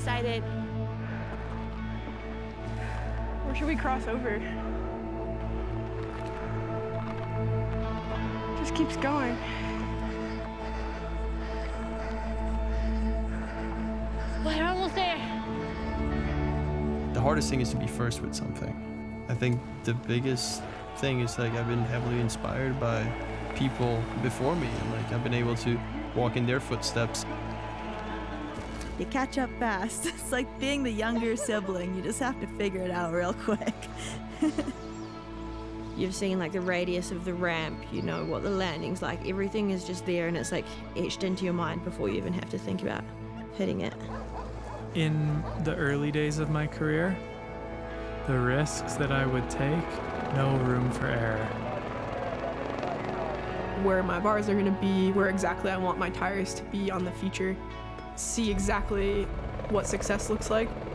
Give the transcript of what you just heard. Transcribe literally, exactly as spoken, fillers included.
excited. Where should we cross over? Just keeps going. We're almost there. The hardest thing is to be first with something. I think the biggest thing is like I've been heavily inspired by people before me, and like I've been able to walk in their footsteps. You catch up fast. It's like being the younger sibling. You just have to figure it out real quick. You've seen like the radius of the ramp, you know what the landing's like. Everything is just there and it's like etched into your mind before you even have to think about hitting it. In the early days of my career, the risks that I would take, no room for error. Where my bars are gonna be, where exactly I want my tires to be on the feature. See exactly what success looks like.